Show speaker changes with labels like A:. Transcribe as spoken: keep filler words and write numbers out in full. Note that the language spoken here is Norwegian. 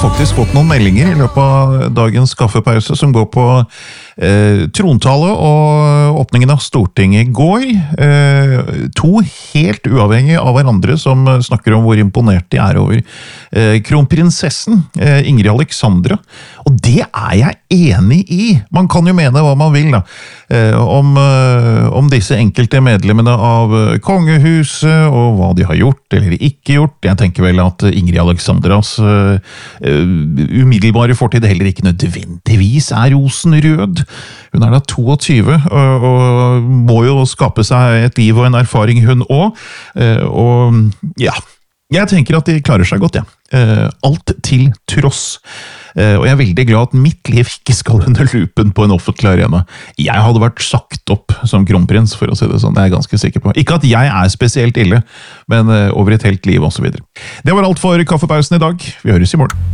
A: faktisk fått noen meldinger i løpet av dagens kaffepause som går på eh, trontale og åpningen av Stortinget i går. Eh, to helt uavhengige av hverandre som snakker om hvor imponert de er over eh, kronprinsessen eh, Ingrid Alexandra. Og det er jeg enig i. Man kan jo mene hva man vil da, eh, om, eh, om disse enkelte medlemmene av kongehuset og hva de har gjort eller ikke gjort. Jeg tenker vel at Ingrid Alexandras uh, umiddelbare fortid heller ikke nødvendigvis er rosenrød. Hun er da toogtyve og, og må jo skape seg et liv og en erfaring hun også. Uh, og ja, jeg tenker at de klarer seg godt, ja. Uh, alt til tross. Uh, og jeg er veldig glad at mitt liv ikke skal under lupen på en offentlig arena. Jeg hadde vært sagt opp som kronprins, for å si det sånn, det er jeg ganske sikker på. Ikke at jeg er spesielt ille, men uh, over et helt liv og så videre. Det var alt for kaffepausen i dag. Vi høres i morgen.